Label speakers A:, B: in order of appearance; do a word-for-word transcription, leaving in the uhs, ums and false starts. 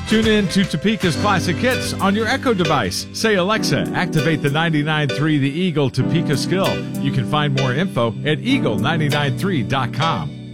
A: Tune in to Topeka's Classic Hits on your Echo device. Say, Alexa, activate the ninety-nine point three The Eagle Topeka skill. You can find more info at eagle nine nine three dot com.